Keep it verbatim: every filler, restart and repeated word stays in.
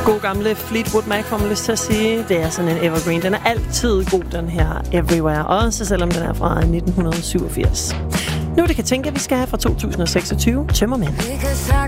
God gamle Fleetwood Mac, får man lyst til at sige. Det er sådan en evergreen. Den er altid god, den her Everywhere. Også selvom den er fra nitten syvogfirs. Nu det kan tænke, at vi skal have fra to tusind seksogtyve Tømmermænd.